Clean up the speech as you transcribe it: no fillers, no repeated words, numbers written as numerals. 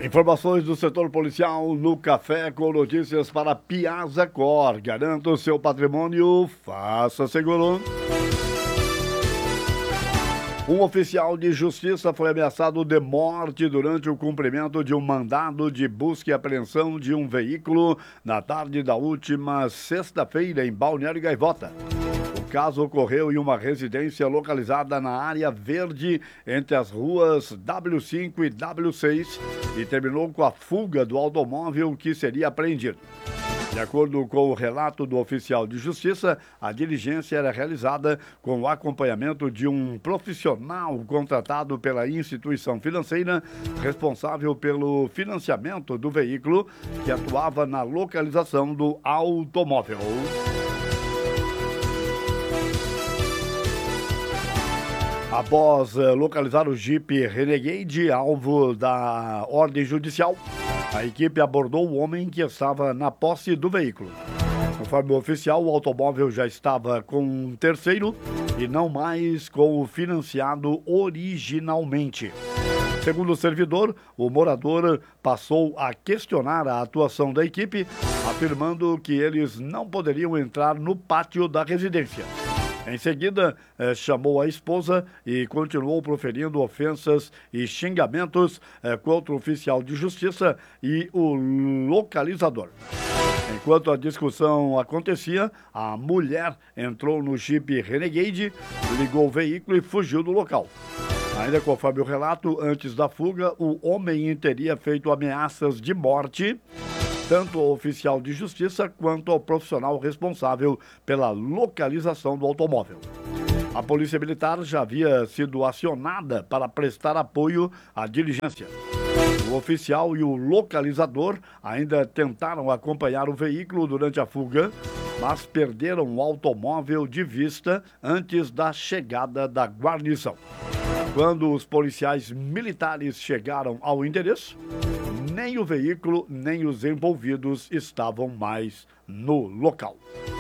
Informações do setor policial no Café com notícias para Piazza Cor. Garanta o seu patrimônio, faça seguro. Um oficial de justiça foi ameaçado de morte durante o cumprimento de um mandado de busca e apreensão de um veículo na tarde da última sexta-feira em Balneário Gaivota. O caso ocorreu em uma residência localizada na área verde entre as ruas W5 e W6 e terminou com a fuga do automóvel que seria apreendido. De acordo com o relato do oficial de justiça, a diligência era realizada com o acompanhamento de um profissional contratado pela instituição financeira responsável pelo financiamento do veículo, que atuava na localização do automóvel. Após localizar o Jeep Renegade, alvo da ordem judicial, a equipe abordou o homem que estava na posse do veículo. Conforme o oficial, o automóvel já estava com um terceiro e não mais com o financiado originalmente. Segundo o servidor, o morador passou a questionar a atuação da equipe, afirmando que eles não poderiam entrar no pátio da residência. Em seguida, chamou a esposa e continuou proferindo ofensas e xingamentos contra o oficial de justiça e o localizador. Enquanto a discussão acontecia, a mulher entrou no Jeep Renegade, ligou o veículo e fugiu do local. Ainda conforme o relato, antes da fuga, o homem teria feito ameaças de morte tanto ao oficial de justiça quanto ao profissional responsável pela localização do automóvel. A Polícia Militar já havia sido acionada para prestar apoio à diligência. O oficial e o localizador ainda tentaram acompanhar o veículo durante a fuga, mas perderam o automóvel de vista antes da chegada da guarnição. Quando os policiais militares chegaram ao endereço, nem o veículo, nem os envolvidos estavam mais no local.